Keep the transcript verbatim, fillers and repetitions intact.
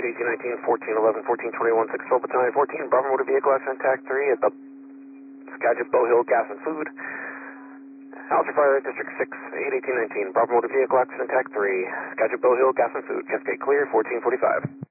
eighteen nineteen, fourteen eleven, fourteen twenty-one, six twelve Battalion fourteen, Bravo Motor Vehicle Accident Tac three at the Skagit Bow Hill Gas and Food. Alpha Fire District six, eight eighteen nineteen, Bravo Motor Vehicle Accident Tac three, Skagit Bow Hill Gas and Food, Cascade clear, fourteen forty-five.